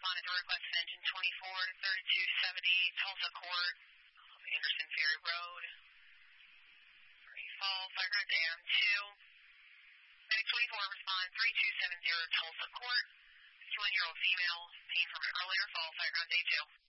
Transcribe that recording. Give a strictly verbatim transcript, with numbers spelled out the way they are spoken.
responded to request of engine twenty-four to thirty-two seventy Tulsa Court, Anderson Ferry Road. Free fall, fire ground A M two. Medic twenty-four respond three two seven zero Tulsa Court. fifty-one-year-old female, pain from an earlier fall, fire ground day two.